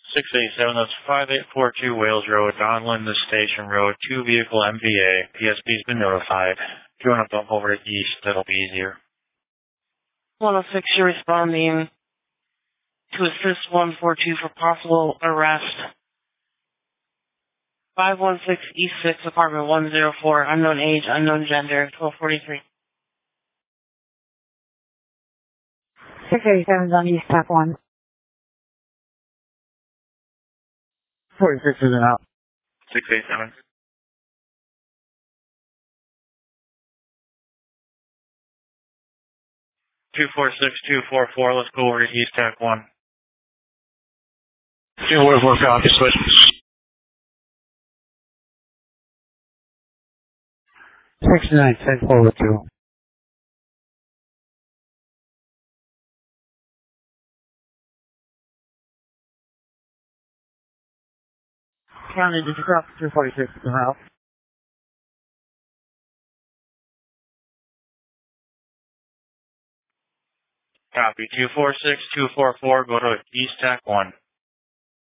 687, that's 5842 Wales Road, Donlin, the Station Road, 2 vehicle MVA. PSP's been notified. If you want to bump over to east, that'll be easier. 106, you're responding to assist 142 for possible arrest. 516 East 6, apartment 104, unknown age, unknown gender, 1243. 687's on East Tac 1. 46 isn't out. 687. 246-244, let's go over to East Tac 1. 244, copy, switch. Six-nine, 10 forward 2. County, did you cross 246 in the house? Copy. 246-244, go to East Tac 1.